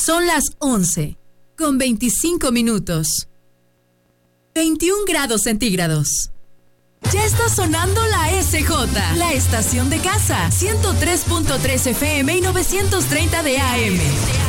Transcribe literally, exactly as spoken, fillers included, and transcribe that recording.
Son las once, con veinticinco minutos. veintiún grados centígrados. Ya está sonando la S J, la estación de casa, ciento tres punto tres F M y novecientos treinta de A M.